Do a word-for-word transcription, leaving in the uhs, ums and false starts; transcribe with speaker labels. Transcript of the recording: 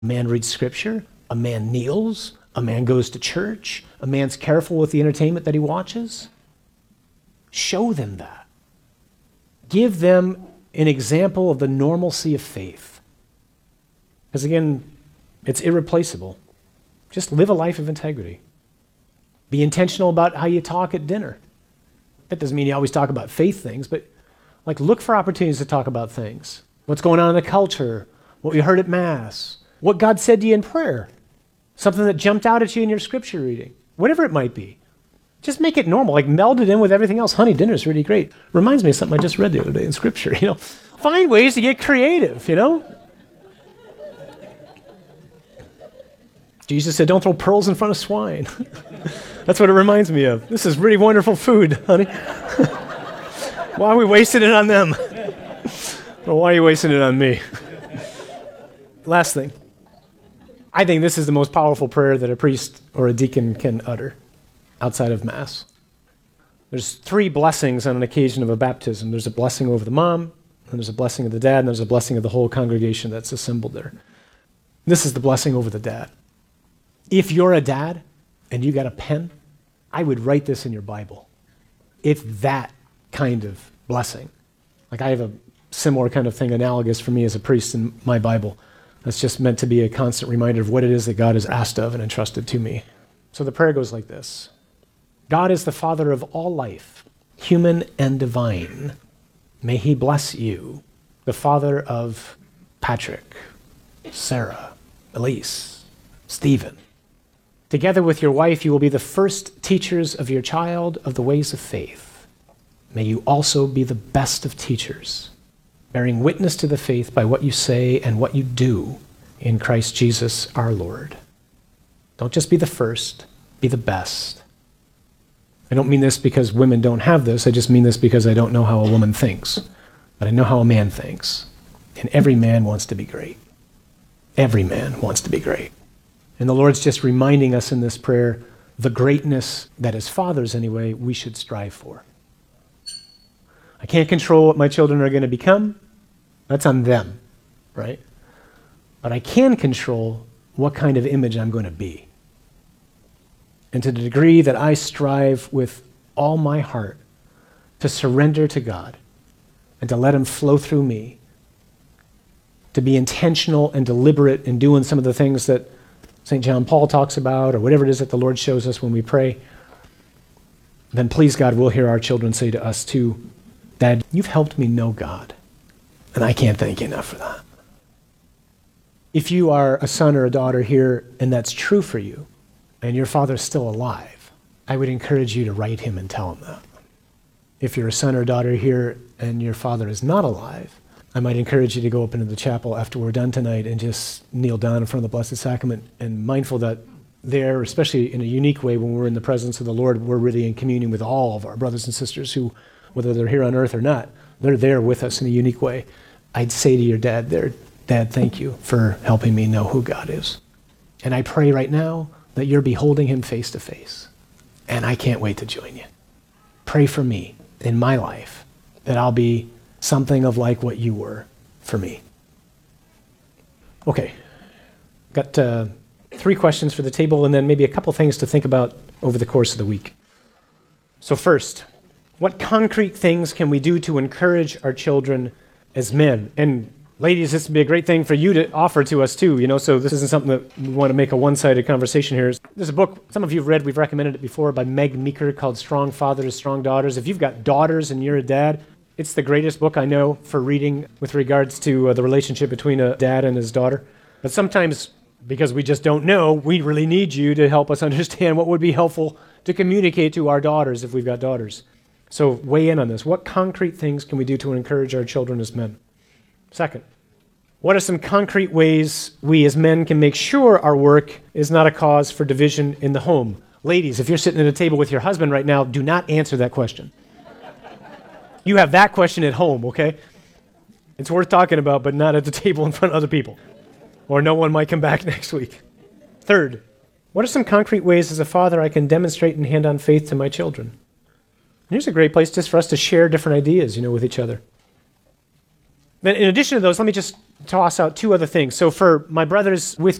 Speaker 1: A man reads scripture, a man kneels, a man goes to church, a man's careful with the entertainment that he watches. Show them that. Give them an example of the normalcy of faith. Because again, it's irreplaceable. Just live a life of integrity. Be intentional about how you talk at dinner. That doesn't mean you always talk about faith things, but like look for opportunities to talk about things. What's going on in the culture, what we heard at Mass, what God said to you in prayer, something that jumped out at you in your scripture reading, whatever it might be. Just make it normal, like meld it in with everything else. Honey, dinner's really great. Reminds me of something I just read the other day in scripture, you know. Find ways to get creative, you know. Jesus said, don't throw pearls in front of swine. That's what it reminds me of. This is really wonderful food, honey. Why are we wasting it on them? Well, why are you wasting it on me? Last thing. I think this is the most powerful prayer that a priest or a deacon can utter outside of Mass. There's three blessings on an occasion of a baptism. There's a blessing over the mom, and there's a blessing of the dad, and there's a blessing of the whole congregation that's assembled there. This is the blessing over the dad. If you're a dad and you got a pen, I would write this in your Bible. It's that kind of blessing. Like I have a similar kind of thing analogous for me as a priest in my Bible. That's just meant to be a constant reminder of what it is that God has asked of and entrusted to me. So the prayer goes like this. God is the Father of all life, human and divine. May he bless you, the Father of Patrick, Sarah, Elise, Stephen. Together with your wife, you will be the first teachers of your child of the ways of faith. May you also be the best of teachers, bearing witness to the faith by what you say and what you do in Christ Jesus our Lord. Don't just be the first, be the best. I don't mean this because women don't have this, I just mean this because I don't know how a woman thinks, but I know how a man thinks. And every man wants to be great. Every man wants to be great. And the Lord's just reminding us in this prayer the greatness that as fathers anyway, we should strive for. I can't control what my children are going to become. That's on them, right? But I can control what kind of image I'm going to be. And to the degree that I strive with all my heart to surrender to God and to let him flow through me, to be intentional and deliberate in doing some of the things that Saint John Paul talks about, or whatever it is that the Lord shows us when we pray, then please God, we'll hear our children say to us too, Dad, you've helped me know God, and I can't thank you enough for that. If you are a son or a daughter here, and that's true for you, and your father's still alive, I would encourage you to write him and tell him that. If you're a son or daughter here, and your father is not alive, I might encourage you to go up into the chapel after we're done tonight and just kneel down in front of the Blessed Sacrament and mindful that there, especially in a unique way when we're in the presence of the Lord, we're really in communion with all of our brothers and sisters who, whether they're here on earth or not, they're there with us in a unique way. I'd say to your dad there, Dad, thank you for helping me know who God is. And I pray right now that you're beholding him face to face. And I can't wait to join you. Pray for me in my life that I'll be something of like what you were for me. Okay, got uh, three questions for the table and then maybe a couple things to think about over the course of the week. So first, what concrete things can we do to encourage our children as men? And ladies, this would be a great thing for you to offer to us too, you know, so this isn't something that we want to make a one-sided conversation here. There's a book, some of you have read, we've recommended it before, by Meg Meeker called Strong Fathers, Strong Daughters. If you've got daughters and you're a dad, it's the greatest book I know for reading with regards to uh, the relationship between a dad and his daughter. But sometimes, because we just don't know, we really need you to help us understand what would be helpful to communicate to our daughters if we've got daughters. So weigh in on this. What concrete things can we do to encourage our children as men? Second, what are some concrete ways we as men can make sure our work is not a cause for division in the home? Ladies, if you're sitting at a table with your husband right now, do not answer that question. You have that question at home, okay? It's worth talking about, but not at the table in front of other people. Or no one might come back next week. Third, what are some concrete ways as a father I can demonstrate and hand on faith to my children? And here's a great place just for us to share different ideas, you know, with each other. Then in addition to those, let me just toss out two other things. So for my brothers with